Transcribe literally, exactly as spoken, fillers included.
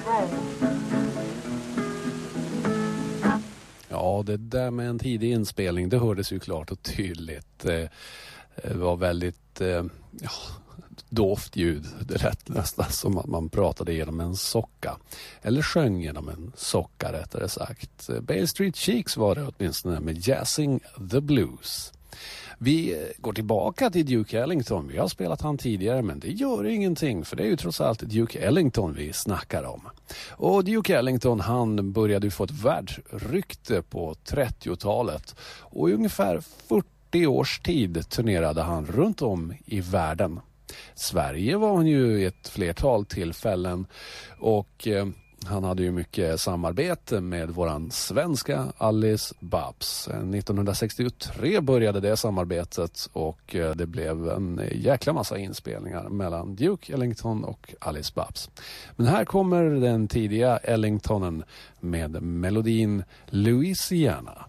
Ja, det där med en tidig inspelning, det hördes ju klart och tydligt. Det var väldigt ja, dovt ljud. Det lät nästan som att man pratade genom en socka. Eller sjöng genom en socka rättare sagt. Bay Street Cheeks var det åtminstone med Jazzing the Blues. Vi går tillbaka till Duke Ellington. Vi har spelat han tidigare, men det gör ingenting, för det är ju trots allt Duke Ellington vi snackar om. Och Duke Ellington, han började ju få ett världsrykte på trettiotalet, och i ungefär fyrtio års tid turnerade han runt om i världen. Sverige var han ju i ett flertal tillfällen, och eh, han hade ju mycket samarbete med våran svenska Alice Babs. nittonhundrasextiotre började det samarbetet, och det blev en jäkla massa inspelningar mellan Duke Ellington och Alice Babs. Men här kommer den tidiga Ellingtonen med melodin Louisiana.